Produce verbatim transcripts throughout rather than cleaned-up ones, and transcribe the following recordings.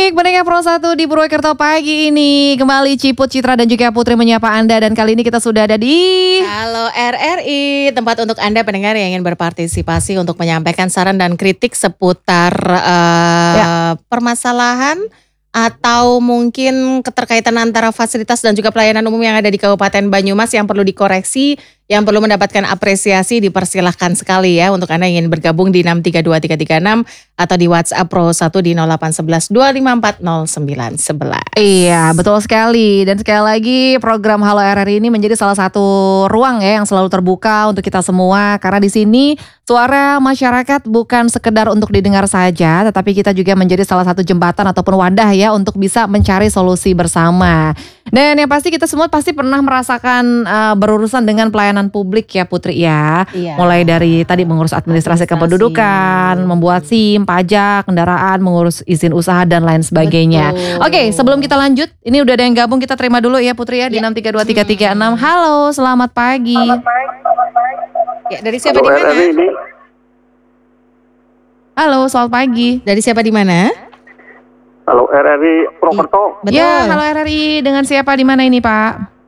Baik, pendengar Pro satu di Purwokerto pagi ini kembali Ciput, Citra dan juga Putri menyapa Anda. Dan kali ini kita sudah ada di Halo R R I, tempat untuk Anda pendengar yang ingin berpartisipasi untuk menyampaikan saran dan kritik seputar uh, Ya. permasalahan atau mungkin keterkaitan antara fasilitas dan juga pelayanan umum yang ada di Kabupaten Banyumas yang perlu dikoreksi, yang perlu mendapatkan apresiasi. Dipersilahkan sekali ya untuk Anda yang ingin bergabung di enam tiga dua tiga tiga enam atau di WhatsApp Pro satu di nol delapan satu satu dua lima empat nol sembilan satu satu. Iya, betul sekali. Dan sekali lagi program Halo R R I ini menjadi salah satu ruang ya yang selalu terbuka untuk kita semua. Karena di sini suara masyarakat bukan sekedar untuk didengar saja, tetapi kita juga menjadi salah satu jembatan ataupun wadah ya untuk bisa mencari solusi bersama. Dan yang pasti kita semua pasti pernah merasakan uh, berurusan dengan pelayanan publik ya Putri ya. Iya. Mulai dari tadi mengurus administrasi, Administrasi. kependudukan, membuat SIM, pajak, kendaraan, mengurus izin usaha dan lain sebagainya. Betul. Oke, sebelum kita lanjut, ini udah ada yang gabung, kita terima dulu ya Putri ya di Ya. enam tiga dua tiga tiga enam. Halo, selamat pagi. Ya, dari siapa Halo, di R R I mana? ini. Halo, selamat pagi. Dari siapa di mana? Halo R R I Purwokerto. Betul. Ya, halo R R I, dengan siapa di mana ini Pak?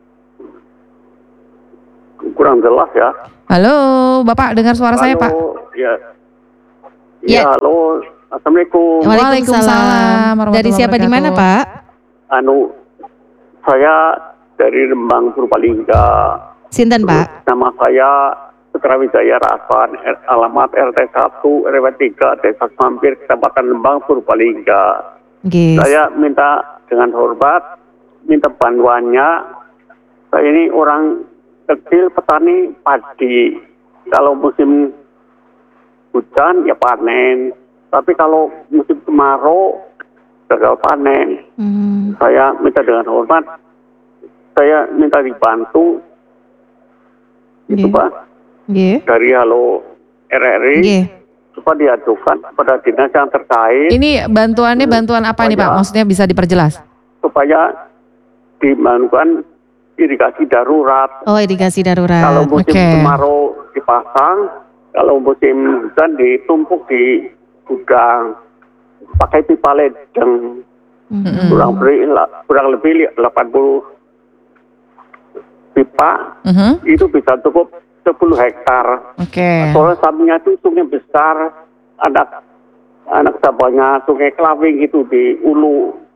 Kurang jelas ya. Halo, Bapak dengar suara saya Pak? Ya. Ya. Ya, halo. Assalamualaikum. Waalaikumsalam warahmatullahi Dari siapa di mana, wabarakatuh. Pak? Anu, saya dari Rembang Purbalingga. Sinten, Pak? Nama saya Putra Wijaya Rasan, R- alamat R T satu R W tiga Desa Mampir, Kecamatan Rembang Purbalingga. Yes. Saya minta dengan hormat, minta bantuannya. Saya ini orang kecil petani padi. Kalau musim hujan ya panen. Tapi kalau musim kemarau gagal panen. Hmm. Saya minta dengan hormat, saya minta dibantu. Itu Iya. Pak, Nggih. dari Halo R R I. Nggih. Supaya diajukan kepada dinas yang terkait. Ini bantuannya bantuan apa nih Pak? Maksudnya bisa diperjelas? Supaya dibangun irigasi darurat. Oh, irigasi darurat. Kalau musim Oke. kemarau dipasang, kalau musim hujan ditumpuk di gudang, pakai pipa ledeng. Mhm. Kurang beri, kurang lebih delapan puluh pipa, Mhm. itu bisa cukup sepuluh hektar. Oke. Soalnya sampingnya itu sungai besar, anak anak sampahnya sungai Kelawing itu di Ulu.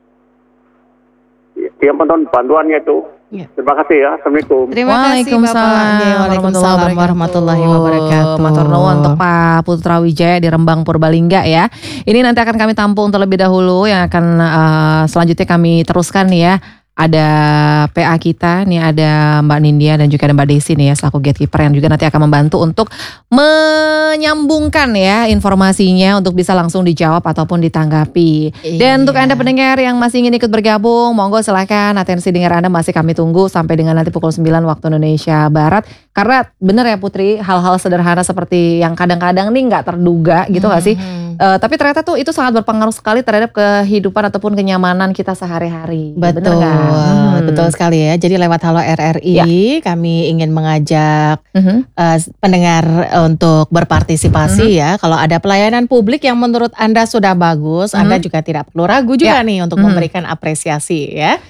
Dia menonton bantuannya itu. Ya. Terima kasih ya. Assalamualaikum. Terima kasih Bapak. Waalaikumsalam Nggih, Waalaikumsalam warahmatullahi wabarakatuh. Matur nuwun untuk Pak Putra Wijaya di Rembang Purbalingga ya. Ini nanti akan kami tampung terlebih dahulu, yang akan uh, selanjutnya kami teruskan nih ya. Ada P A kita, nih ada Mbak Nindya dan juga ada Mbak Desi nih ya selaku gatekeeper yang juga nanti akan membantu untuk menyambungkan ya informasinya untuk bisa langsung dijawab ataupun ditanggapi. Dan untuk Iya. Anda pendengar yang masih ingin ikut bergabung, monggo silahkan, atensi dengar Anda masih kami tunggu sampai dengan nanti pukul sembilan waktu Indonesia Barat. Karena bener ya Putri, hal-hal sederhana seperti yang kadang-kadang nih nggak terduga gitu nggak sih? Mhm. Eh, tapi ternyata tuh itu sangat berpengaruh sekali terhadap kehidupan ataupun kenyamanan kita sehari-hari. Bener Betul, nggak? Hmm. betul sekali ya. Jadi lewat Halo R R I, Ya. kami ingin mengajak Mhm. uh, pendengar untuk berpartisipasi ya. Kalau ada pelayanan publik yang menurut Anda sudah bagus, Mhm. Anda juga tidak perlu ragu juga Ya. nih untuk Mhm. memberikan apresiasi ya.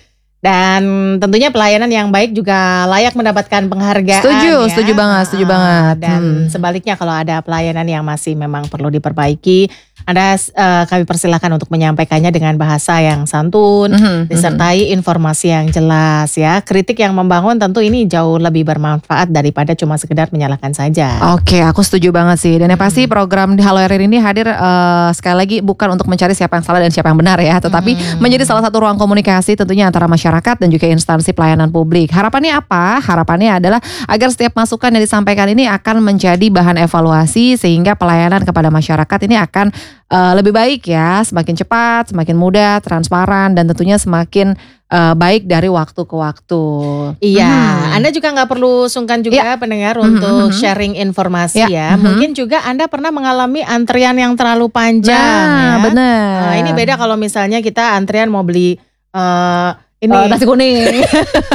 Dan tentunya pelayanan yang baik juga layak mendapatkan penghargaan. Setuju, ya. setuju banget, setuju Ah, banget. Dan Hmm. sebaliknya kalau ada pelayanan yang masih memang perlu diperbaiki, Anda uh, kami persilahkan untuk menyampaikannya dengan bahasa yang santun, Mhm, disertai informasi yang jelas ya. Kritik yang membangun tentu ini jauh lebih bermanfaat daripada cuma sekedar menyalahkan saja. Oke, aku setuju banget sih. Dan yang pasti program di Halo R R I ini hadir eh, sekali lagi bukan untuk mencari siapa yang salah dan siapa yang benar ya, tetapi Hmm. menjadi salah satu ruang komunikasi tentunya antara masyarakat dan juga instansi pelayanan publik. Harapannya apa? Harapannya adalah agar setiap masukan yang disampaikan ini akan menjadi bahan evaluasi sehingga pelayanan kepada masyarakat ini akan eh, lebih baik ya, semakin cepat, semakin mudah, transparan dan tentunya semakin eh, baik dari waktu ke waktu. Iya, Mhm. Anda juga nggak perlu sungkan juga pendengar Mhm, untuk mhm. sharing informasi Ya, ya. mhm. Mungkin juga Anda pernah mengalami antrian yang terlalu panjang Nah, ya. benar. Nah, ini beda kalau misalnya kita antrian mau beli eh, ini Eh, nasi kuning.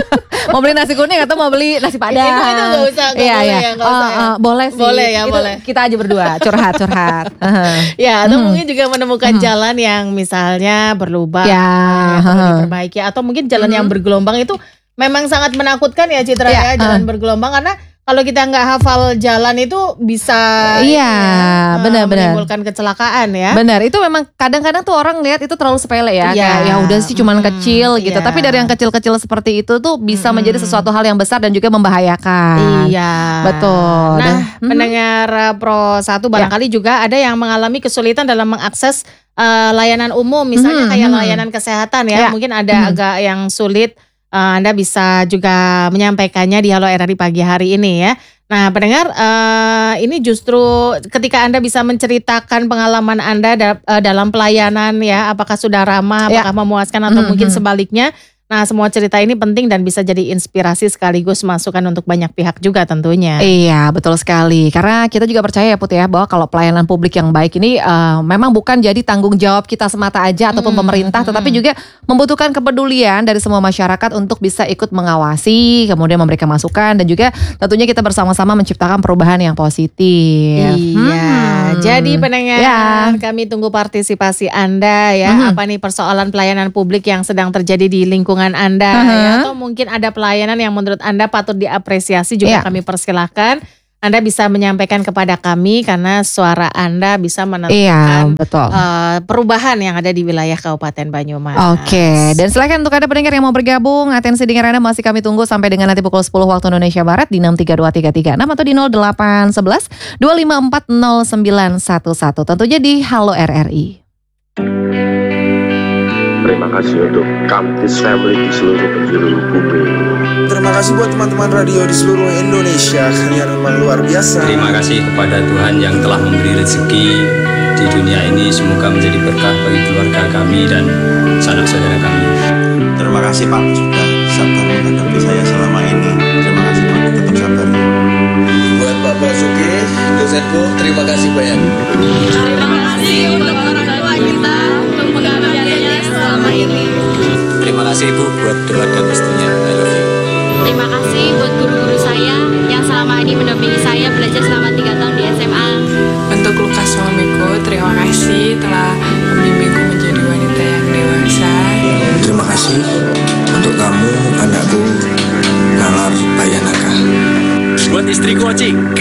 mau beli nasi kuning atau mau beli nasi padang? Itu itu nggak usah, nggak Iya, boleh iya. ya, nggak Oh, usah ya. oh, boleh sih. Boleh ya, Itu boleh. kita aja berdua curhat curhat. Ya, atau Hmm. mungkin juga menemukan jalan yang misalnya berlubang, Ya, yang perlu heeh. diperbaiki, atau mungkin jalan yang bergelombang itu memang sangat menakutkan ya Citra Ya, ya, jalan bergelombang, karena kalau kita nggak hafal jalan itu bisa Iya, ini ya, benar-benar. menimbulkan kecelakaan ya. Benar, itu memang kadang-kadang tuh orang lihat itu terlalu sepele ya, Iya. kayak ya udah sih cuman Mm, kecil gitu. iya. Tapi dari yang kecil-kecil seperti itu tuh bisa Mm-mm. menjadi sesuatu hal yang besar dan juga membahayakan. Iya. Betul. Nah, Dan- Mhm. pendengar uh, Pro satu barangkali juga ada yang mengalami kesulitan dalam mengakses uh, layanan umum, misalnya Mhm, kayak mhm. layanan kesehatan ya. Ya. Mungkin ada Mhm. agak yang sulit. uh, Anda bisa juga menyampaikannya di Halo R R I pagi hari ini ya. Nah, pendengar, uh, ini justru ketika Anda bisa menceritakan pengalaman Anda da- uh, dalam pelayanan ya, apakah sudah ramah, Ya. apakah memuaskan atau Mhm, mungkin mhm. sebaliknya. Nah, semua cerita ini penting dan bisa jadi inspirasi sekaligus masukan untuk banyak pihak juga tentunya. Iya, betul sekali. Karena kita juga percaya ya Put ya, bahwa kalau pelayanan publik yang baik ini eh, memang bukan jadi tanggung jawab kita semata aja ataupun Hmm, pemerintah, hmm. tetapi juga membutuhkan kepedulian dari semua masyarakat untuk bisa ikut mengawasi, kemudian memberikan masukan, dan juga tentunya kita bersama-sama menciptakan perubahan yang positif. Iya, Hmm. jadi pendengar, Ya. kami tunggu partisipasi Anda ya. Mhm. Apa nih persoalan pelayanan publik yang sedang terjadi di lingkungan Anda Aha. ya, atau mungkin ada pelayanan yang menurut Anda patut diapresiasi juga, Ya. kami persilahkan. Anda bisa menyampaikan kepada kami karena suara Anda bisa Iya, menentukan betul. eh, perubahan yang ada di wilayah Kabupaten Banyumas. Oke, dan silakan untuk ada pendengar yang mau bergabung, atensi dengar Anda masih kami tunggu sampai dengan nanti pukul sepuluh waktu Indonesia Barat di enam tiga dua tiga tiga enam atau di nol delapan satu satu dua lima empat nol sembilan satu satu. Tentunya di Halo R R I. Terima kasih untuk Kampus Family di seluruh penjuru bumi. Terima kasih buat teman-teman radio di seluruh Indonesia. Kalian memang luar biasa. Terima kasih kepada Tuhan yang telah memberi rezeki di dunia ini. Semoga menjadi berkah bagi keluarga kami dan sanak saudara kami. Terima kasih Pak sudah sabar menghadapi saya selama ini. Terima kasih Pak, tetap sabar. Buat Pak Basuki, dosenku, terima kasih banyak. Terima kasih untuk orang tua kita untuk pengabdiannya selama ini. Terima kasih Ibu buat doa dan restunya. I love you. Terima kasih buat guru-guru saya yang selama ini mendampingi saya belajar selama tiga tahun di S M A. Untuk Lukas suamiku, terima kasih telah membimbingku menjadi wanita yang dewasa. Terima kasih untuk kamu, anakku, Nalar Bayanaka. Buat istriku Oci,